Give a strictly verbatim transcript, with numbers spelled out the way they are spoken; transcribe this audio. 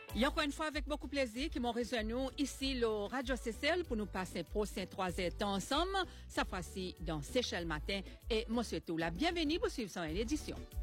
Et encore une fois, avec beaucoup de plaisir, qui m'ont rejoint nous ici, le Radio C C L, pour nous passer pour ces trois temps ensemble, cette fois-ci dans Seychelles Matin. Et moi, surtout, la bienvenue pour suivre son édition.